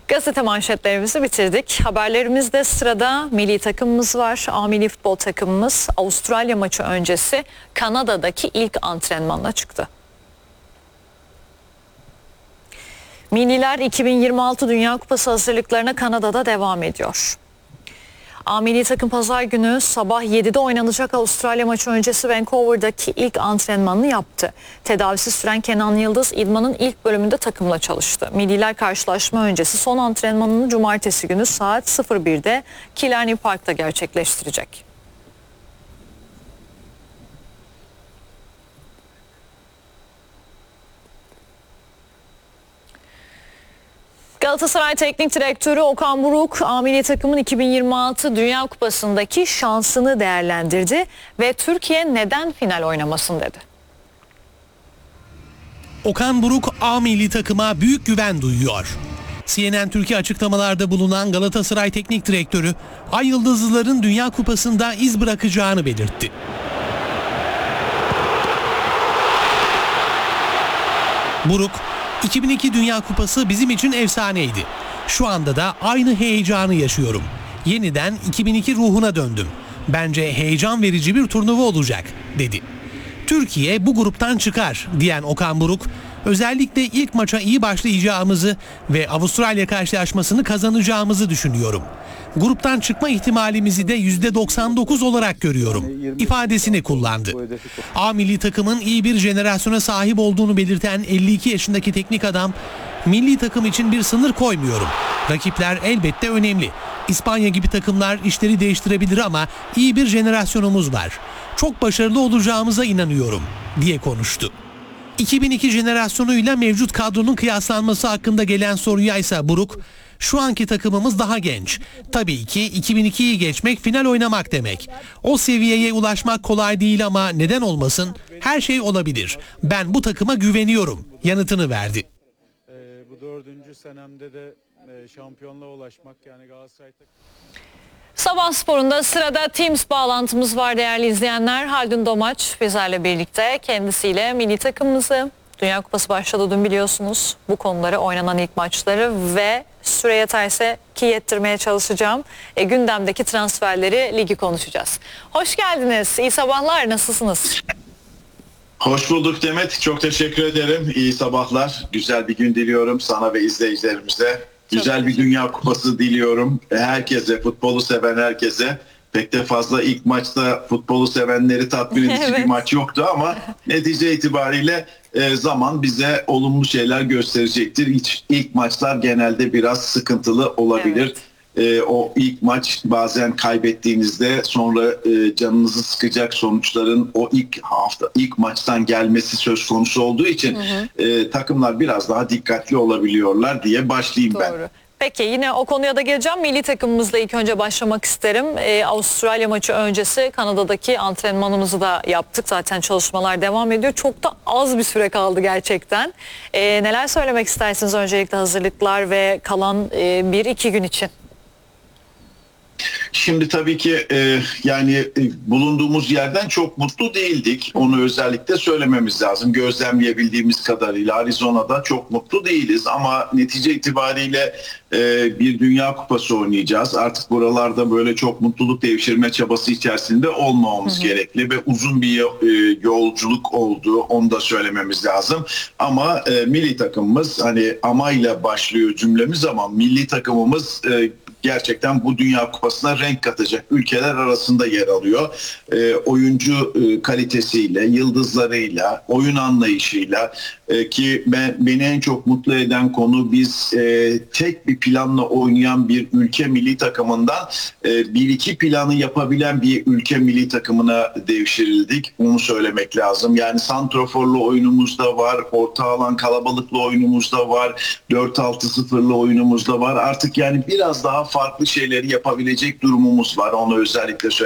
Gazete manşetlerimizi bitirdik. Haberlerimizde sırada milli takımımız var. A milli futbol takımımız Avustralya maçı öncesi Kanada'daki ilk antrenmanına çıktı. Milliler 2026 Dünya Kupası hazırlıklarına Kanada'da devam ediyor. A milli takım pazar günü sabah 7'de oynanacak Avustralya maçı öncesi Vancouver'daki ilk antrenmanını yaptı. Tedavisi süren Kenan Yıldız idmanın ilk bölümünde takımla çalıştı. Milliler karşılaşma öncesi son antrenmanını cumartesi günü saat 01'de Killarney Park'ta gerçekleştirecek. Galatasaray Teknik Direktörü Okan Buruk, A milli takımın 2026 Dünya Kupası'ndaki şansını değerlendirdi ve Türkiye neden final oynamasın dedi. Okan Buruk A milli takıma büyük güven duyuyor. CNN Türkiye açıklamalarda bulunan Galatasaray Teknik Direktörü Ay Yıldızlıların Dünya Kupası'nda iz bırakacağını belirtti. Buruk, 2002 Dünya Kupası bizim için efsaneydi. Şu anda da aynı heyecanı yaşıyorum. Yeniden 2002 ruhuna döndüm. Bence heyecan verici bir turnuva olacak, dedi. Türkiye bu gruptan çıkar diyen Okan Buruk, özellikle ilk maça iyi başlayacağımızı ve Avustralya karşılaşmasını kazanacağımızı düşünüyorum. Gruptan çıkma ihtimalimizi de %99 olarak görüyorum ifadesini kullandı. A milli takımın iyi bir jenerasyona sahip olduğunu belirten 52 yaşındaki teknik adam, milli takım için bir sınır koymuyorum. Rakipler elbette önemli. İspanya gibi takımlar işleri değiştirebilir ama iyi bir jenerasyonumuz var. Çok başarılı olacağımıza inanıyorum diye konuştu. 2002 jenerasyonuyla mevcut kadronun kıyaslanması hakkında gelen soruya ise Buruk, şu anki takımımız daha genç. Tabii ki 2002'yi geçmek final oynamak demek. O seviyeye ulaşmak kolay değil ama neden olmasın? Her şey olabilir. Ben bu takıma güveniyorum yanıtını verdi. Bu 4. senemde de şampiyonluğa ulaşmak yani Galatasaray Sabah sporunda sırada Teams bağlantımız var değerli izleyenler. Haldun Domaç bizlerle birlikte, kendisiyle milli takımımızı, Dünya Kupası başladı dün biliyorsunuz. Bu konuları, oynanan ilk maçları ve süre yeterse ki yettirmeye çalışacağım. Gündemdeki transferleri, ligi konuşacağız. Hoş geldiniz. İyi sabahlar. Nasılsınız? Hoş bulduk Demet. Çok teşekkür ederim. İyi sabahlar. Güzel bir gün diliyorum sana ve izleyicilerimize. Güzel bir Dünya Kupası diliyorum. Herkese, futbolu seven herkese. Pek de fazla ilk maçta futbolu sevenleri tatmin edici Evet. bir maç yoktu ama netice itibariyle zaman bize olumlu şeyler gösterecektir. İlk maçlar genelde biraz sıkıntılı olabilir. O ilk maç bazen kaybettiğinizde sonra canınızı sıkacak sonuçların o ilk maçtan gelmesi söz konusu olduğu için takımlar biraz daha dikkatli olabiliyorlar diye başlayayım ben. Doğru. Peki yine o konuya da geleceğim. Milli takımımızla ilk önce başlamak isterim. Avustralya maçı öncesi Kanada'daki antrenmanımızı da yaptık. Zaten çalışmalar devam ediyor. Çok da az bir süre kaldı gerçekten. Neler söylemek istersiniz öncelikle hazırlıklar ve kalan 1-2 gün için? Şimdi tabii ki bulunduğumuz yerden çok mutlu değildik. Onu özellikle söylememiz lazım. Gözlemleyebildiğimiz kadarıyla Arizona'da çok mutlu değiliz ama netice itibariyle bir Dünya Kupası oynayacağız. Artık buralarda böyle çok mutluluk devşirme çabası içerisinde olmamamız gerekli ve uzun bir yolculuk oldu. Onu da söylememiz lazım. Ama milli takımımız, hani amayla başlıyor cümlemiz ama milli takımımız gerçekten bu Dünya Kupası'na renk katacak ülkeler arasında yer alıyor. Oyuncu kalitesiyle, yıldızlarıyla, oyun anlayışıyla ki beni en çok mutlu eden konu biz tek bir planla oynayan bir ülke milli takımından bir iki planı yapabilen bir ülke milli takımına devşirildik. Onu söylemek lazım. Yani santroforlu oyunumuz da var, orta alan kalabalıklı oyunumuz da var, 4-6-0'lı oyunumuz da var. Artık yani biraz daha farklı şeyleri yapabilecek durumumuz var. Onu özellikle